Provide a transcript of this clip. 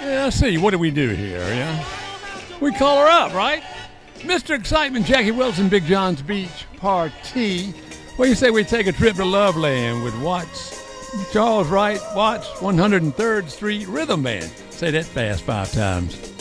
Yeah, let's see. What do we do here? Yeah, we call her up, right? Mr. Excitement, Jackie Wilson, Big John's Beach Party. What do you say we take a trip to Loveland with Watts, Charles Wright, Watts, 103rd Street Rhythm Band? Say that fast 5 times.